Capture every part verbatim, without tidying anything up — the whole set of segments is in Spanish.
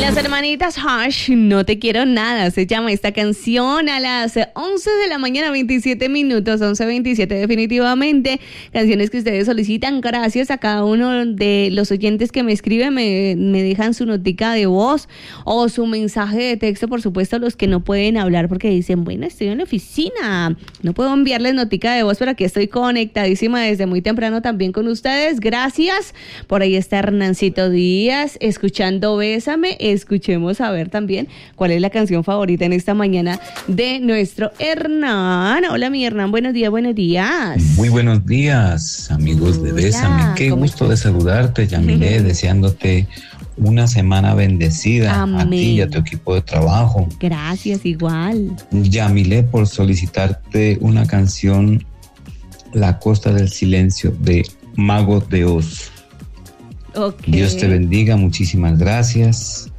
Las hermanitas Hush, No te quiero nada, se llama esta canción a las once de la mañana, veintisiete minutos, once veintisiete definitivamente. Canciones que ustedes solicitan, gracias a cada uno de los oyentes que me escriben, me, me dejan su notica de voz o su mensaje de texto, por supuesto, los que no pueden hablar porque dicen, bueno, estoy en la oficina, no puedo enviarles notica de voz, pero aquí estoy conectadísima desde muy temprano también con ustedes, gracias. Por ahí está Hernancito Díaz, escuchando Bésame. Escuchemos a ver también cuál es la canción favorita en esta mañana de nuestro Hernán. Hola, mi Hernán, buenos días, buenos días. Muy buenos días, amigos de Bésame. Qué gusto estás? de saludarte, Yamile, uh-huh. deseándote una semana bendecida. Amén. A ti y a tu equipo de trabajo. Gracias, igual. Yamile, por solicitarte una canción, La Costa del Silencio, de Mago de Oz. Okay. Dios te bendiga, muchísimas gracias.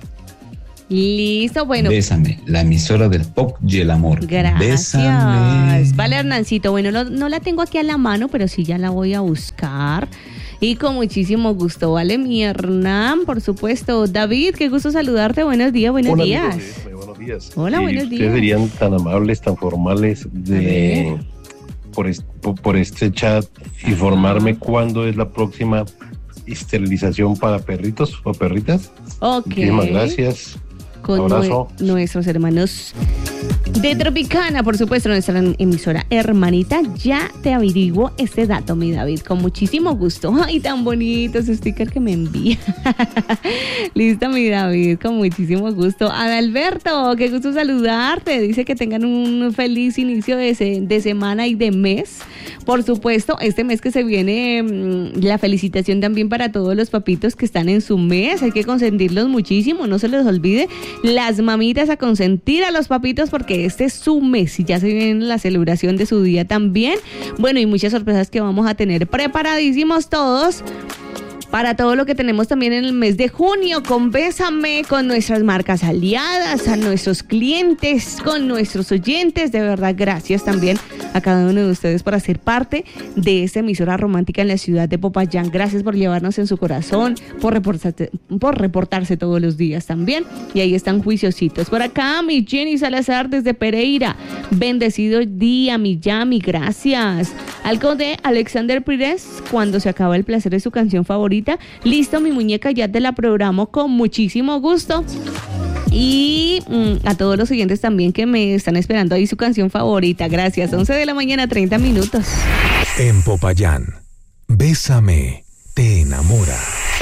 Listo, bueno. Bésame, la emisora del pop y el amor. Gracias. Bésame. Vale, Hernancito, bueno, no, no la tengo aquí a la mano, pero sí ya la voy a buscar. Y con muchísimo gusto, ¿vale? Mi Hernán, por supuesto. David, qué gusto saludarte. Buenos días, buenos Hola, días. Amigos, buenos días. Hola, y buenos ustedes días. serían tan amables, tan formales de por, est, por este chat informarme Ajá. cuándo es la próxima esterilización para perritos o perritas. Ok. Muchísimas gracias. Con abrazo. Nue- nuestros hermanos de Tropicana, por supuesto, nuestra emisora hermanita. Ya te averiguo este dato, mi David, con muchísimo gusto. Ay, tan bonito ese sticker que me envía. Listo, mi David, con muchísimo gusto. Adalberto, qué gusto saludarte. Dice que tengan un feliz inicio de, se- de semana y de mes. Por supuesto, este mes que se viene, mmm, la felicitación también para todos los papitos que están en su mes. Hay que consentirlos muchísimo, no se les olvide. Las mamitas a consentir a los papitos porque este es su mes y ya se viene la celebración de su día también. Bueno, y muchas sorpresas que vamos a tener preparadísimos todos para todo lo que tenemos también en el mes de junio con Bésame, con nuestras marcas aliadas, a nuestros clientes, con nuestros oyentes. De verdad, gracias también a cada uno de ustedes por hacer parte de esta emisora romántica en la ciudad de Popayán. Gracias por llevarnos en su corazón, por reportarse, por reportarse todos los días también. Y ahí están juiciositos. Por acá, mi Jenny Salazar desde Pereira. Bendecido día, mi Yami, gracias. Algo de Alexander Pires, Cuando se acaba el placer, de su canción favorita. Listo, mi muñeca, ya te la programo con muchísimo gusto. Y mmm, a todos los oyentes también que me están esperando ahí su canción favorita. Gracias. once de la mañana, treinta minutos. En Popayán, Bésame te enamora.